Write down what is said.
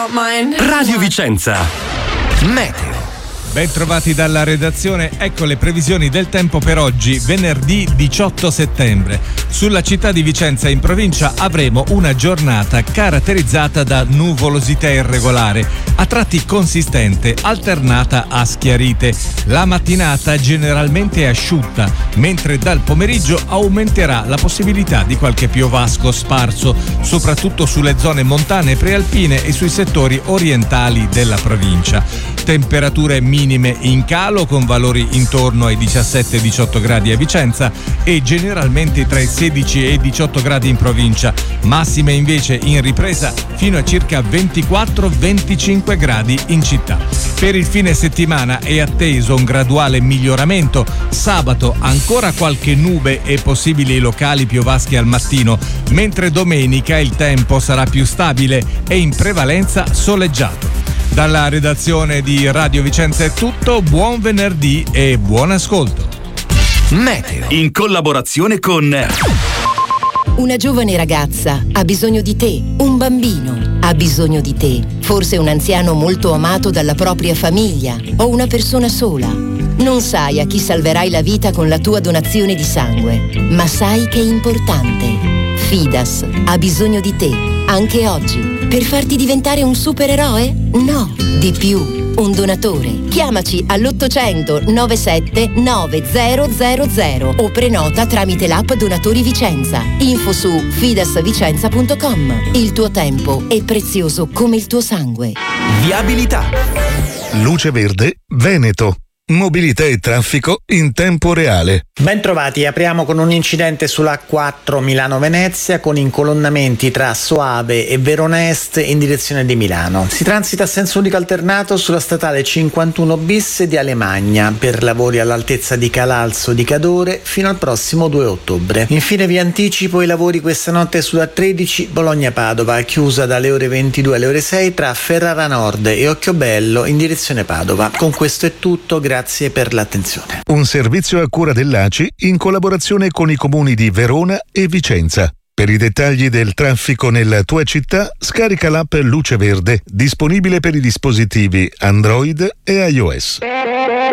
don't mind. Radio Vicenza. Meteo. Ben trovati dalla redazione, ecco le previsioni del tempo per oggi, venerdì 18 settembre. Sulla città di Vicenza in provincia avremo una giornata caratterizzata da nuvolosità irregolare, a tratti consistente, alternata a schiarite. La mattinata generalmente asciutta, mentre dal pomeriggio aumenterà la possibilità di qualche piovasco sparso, soprattutto sulle zone montane prealpine e sui settori orientali della provincia. Temperature minime in calo con valori intorno ai 17-18 gradi a Vicenza e generalmente tra i 16 e i 18 gradi in provincia, massime invece in ripresa fino a circa 24-25 gradi in città. Per il fine settimana è atteso un graduale miglioramento, sabato ancora qualche nube e possibili locali piovaschi al mattino, mentre domenica il tempo sarà più stabile e in prevalenza soleggiato. Dalla redazione di Radio Vicenza è tutto, buon venerdì e buon ascolto. Meteo. In collaborazione con... Una giovane ragazza ha bisogno di te, un bambino ha bisogno di te, forse un anziano molto amato dalla propria famiglia o una persona sola. Non sai a chi salverai la vita con la tua donazione di sangue, ma sai che è importante. Fidas ha bisogno di te, anche oggi. Per farti diventare un supereroe? No, di più, un donatore. Chiamaci all'800 97 9000 o prenota tramite l'app Donatori Vicenza. Info su fidasvicenza.com. Il tuo tempo è prezioso come il tuo sangue. Viabilità. Luce Verde Veneto. Mobilità e traffico in tempo reale. Ben trovati, apriamo con un incidente sulla A4 Milano-Venezia con incolonnamenti tra Soave e Verona Est in direzione di Milano. Si transita a senso unico alternato sulla statale 51 bis di Alemagna per lavori all'altezza di Calalzo di Cadore fino al prossimo 2 ottobre. Infine vi anticipo i lavori questa notte sulla 13 Bologna-Padova, chiusa dalle ore 22 alle ore 6 tra Ferrara Nord e Occhiobello in direzione Padova. Con questo è tutto, grazie per l'attenzione. Un servizio a cura dell'ACI in collaborazione con i comuni di Verona e Vicenza. Per i dettagli del traffico nella tua città, scarica l'app Luce Verde, disponibile per i dispositivi Android e iOS.